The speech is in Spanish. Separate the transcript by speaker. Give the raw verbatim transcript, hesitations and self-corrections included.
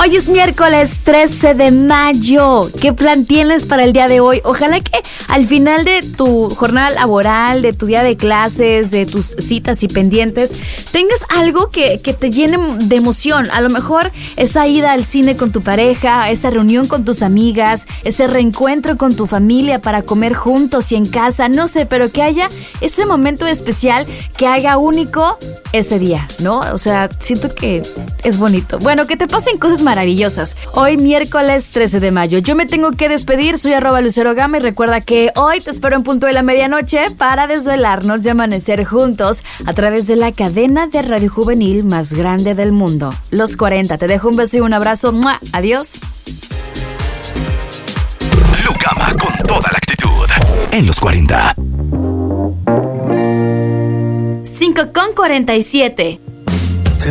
Speaker 1: Hoy es miércoles trece de mayo. ¿Qué plan tienes para el día de hoy? Ojalá que al final de tu jornada laboral, de tu día de clases, de tus citas y pendientes, tengas algo que, que te llene de emoción. A lo mejor esa ida al cine con tu pareja, esa reunión con tus amigas, ese reencuentro con tu familia para comer juntos y en casa, no sé, pero que haya ese momento especial que haga único ese día, ¿no? O sea, siento que es bonito. Bueno, que te pasen cosas maravillosas. Hoy miércoles trece de mayo. Yo me tengo que despedir, soy arroba Lucero Gama y recuerda que hoy te espero en punto de la medianoche para desvelarnos y amanecer juntos a través de la cadena de radio juvenil más grande del mundo, Los cuarenta. Te dejo un beso y un abrazo. ¡Mua! Adiós.
Speaker 2: Lu Gama con toda la actitud en Los cuarenta.
Speaker 1: cinco con cuarenta y siete.